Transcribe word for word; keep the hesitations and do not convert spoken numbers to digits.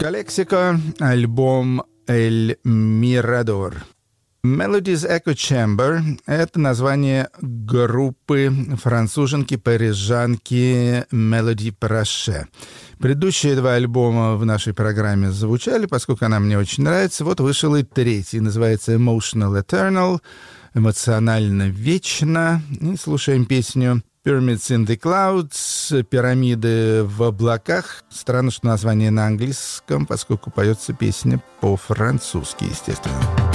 Галексико, альбом «Эль Мирадор». Melodies Echo Chamber — это название группы француженки-парижанки Мелоди Проше. Предыдущие два альбома в нашей программе звучали, поскольку она мне очень нравится. Вот вышел и третий, называется Emotional Eternal, эмоционально вечно. И слушаем песню Pyramids in the Clouds, пирамиды в облаках. Странно, что название на английском, поскольку поется песня по-французски, естественно.